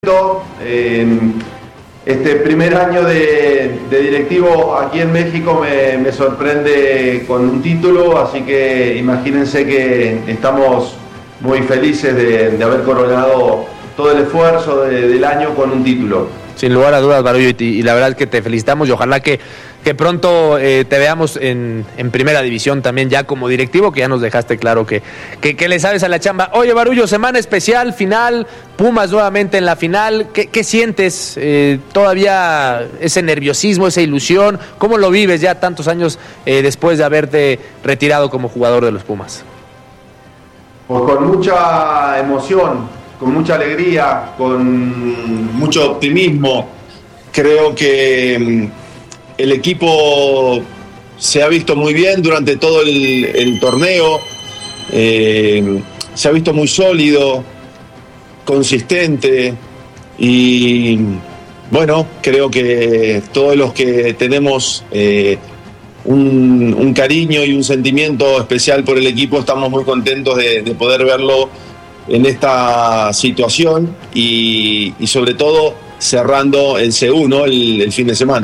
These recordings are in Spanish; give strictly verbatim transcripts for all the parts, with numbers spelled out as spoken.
Eh, este primer año de, de directivo aquí en México me, me sorprende con un título, así que imagínense que estamos muy felices de, de haber coronado todo el esfuerzo de, del año con un título. Sin lugar a dudas, Barullo, y, y la verdad es que te felicitamos y ojalá que, que pronto eh, te veamos en, en primera división también ya como directivo, que ya nos dejaste claro que, que, que le sabes a la chamba. Oye, Barullo, semana especial, final, Pumas nuevamente en la final. ¿Qué, qué sientes? Eh, ¿Todavía ese nerviosismo, esa ilusión? ¿Cómo lo vives ya tantos años eh, después de haberte retirado como jugador de los Pumas? Pues con mucha emoción, con mucha alegría, con mucho optimismo. Creo que el equipo se ha visto muy bien durante todo el, el torneo, eh, se ha visto muy sólido, consistente y bueno, creo que todos los que tenemos eh, un, un cariño y un sentimiento especial por el equipo estamos muy contentos de, de poder verlo en esta situación y, y sobre todo cerrando el C U, ¿no? el, el fin de semana.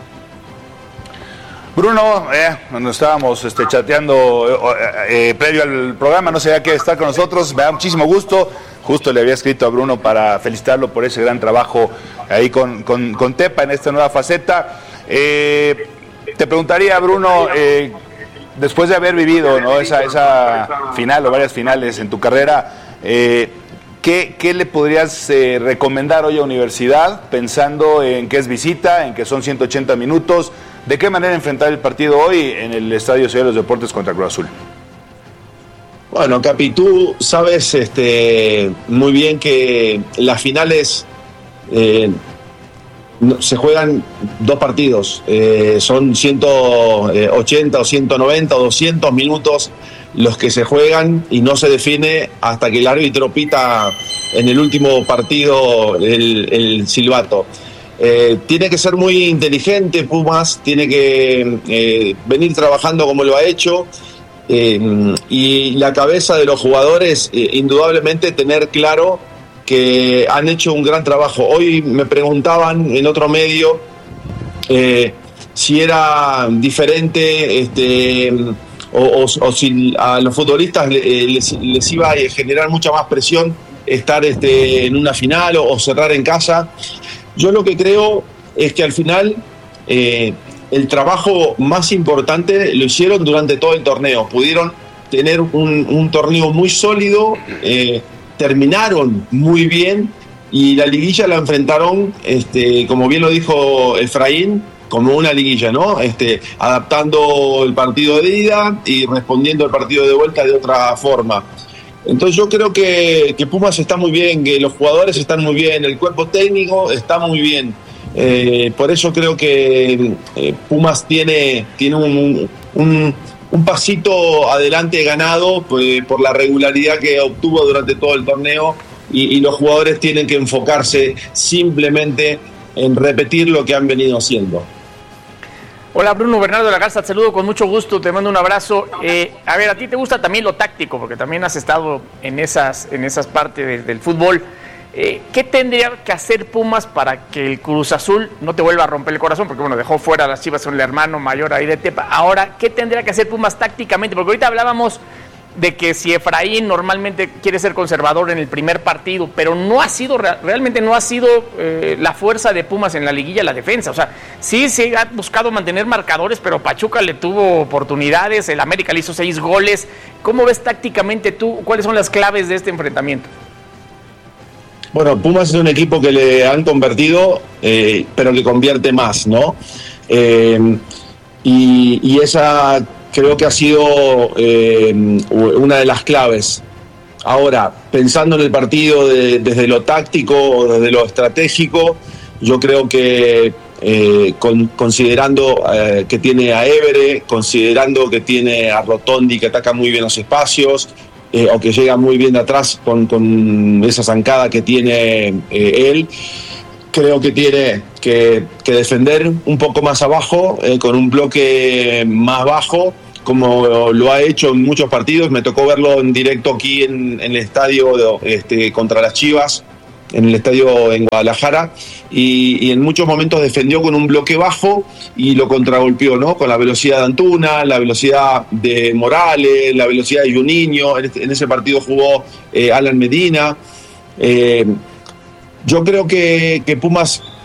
Bruno, eh, cuando estábamos este, chateando eh, eh, previo al programa, no sabía qué estar con nosotros, me da muchísimo gusto. Justo le había escrito a Bruno para felicitarlo por ese gran trabajo ahí con, con, con Tepa en esta nueva faceta. Eh, te preguntaría, Bruno, eh, después de haber vivido, ¿no?, esa, esa final o varias finales en tu carrera, Eh, ¿qué, ¿qué le podrías eh, recomendar hoy a Universidad, pensando en que es visita, en que son ciento ochenta minutos? ¿De qué manera enfrentar el partido hoy en el Estadio Ciudad de los Deportes contra Cruz Azul? Bueno, Capi, tú sabes este, muy bien que las finales eh, no, se juegan dos partidos, eh, son ciento ochenta o ciento noventa o doscientos minutos los que se juegan y no se define hasta que el árbitro pita en el último partido el, el silbato. Eh, tiene que ser muy inteligente Pumas, tiene que eh, venir trabajando como lo ha hecho eh, y la cabeza de los jugadores eh, indudablemente tener claro que han hecho un gran trabajo. Hoy me preguntaban en otro medio eh, si era diferente este O, o, o si a los futbolistas les, les iba a generar mucha más presión estar este, en una final o, o cerrar en casa. Yo lo que creo es que al final eh, el trabajo más importante lo hicieron durante todo el torneo. Pudieron tener un, un torneo muy sólido, eh, terminaron muy bien y la liguilla la enfrentaron, este, como bien lo dijo Efraín, como una liguilla, ¿no? Este, adaptando el partido de ida y respondiendo al partido de vuelta de otra forma. Entonces yo creo que, que Pumas está muy bien, que los jugadores están muy bien, el cuerpo técnico está muy bien. Eh, por eso creo que eh, Pumas tiene, tiene un, un, un pasito adelante ganado pues, por la regularidad que obtuvo durante todo el torneo y, y los jugadores tienen que enfocarse simplemente en repetir lo que han venido haciendo. Hola Bruno, Bernardo de la Garza, te saludo con mucho gusto, te mando un abrazo. Eh, a ver, a ti te gusta también lo táctico, porque también has estado en esas, en esas partes de, del fútbol. Eh, ¿Qué tendría que hacer Pumas para que el Cruz Azul no te vuelva a romper el corazón? Porque bueno, dejó fuera a las Chivas con el hermano mayor ahí de Tepa. Ahora, ¿qué tendría que hacer Pumas tácticamente? Porque ahorita hablábamos de que si Efraín normalmente quiere ser conservador en el primer partido, pero no ha sido, realmente no ha sido eh, la fuerza de Pumas en la liguilla, la defensa. O sea, sí se ha buscado mantener marcadores, pero Pachuca le tuvo oportunidades, el América le hizo seis goles. ¿Cómo ves tácticamente tú? ¿Cuáles son las claves de este enfrentamiento? Bueno, Pumas es un equipo que le han convertido, eh, pero que convierte más, ¿no? Eh, y, y esa creo que ha sido eh, una de las claves. Ahora, pensando en el partido de, desde lo táctico o desde lo estratégico, yo creo que eh, con, considerando eh, que tiene a Évere, considerando que tiene a Rotondi que ataca muy bien los espacios, eh, o que llega muy bien de atrás con, con esa zancada que tiene eh, él, creo que tiene que, que defender un poco más abajo, eh, con un bloque más bajo, como lo ha hecho en muchos partidos. Me tocó verlo en directo aquí en, en el estadio de, este, contra las Chivas. en el estadio en Guadalajara, y, y en muchos momentos defendió con un bloque bajo y lo contragolpeó, ¿no? Con la velocidad de Antuna, la velocidad de Morales, la velocidad de Juninho. En, este, en ese partido jugó eh, Alan Medina. Eh, yo creo que, que Pumas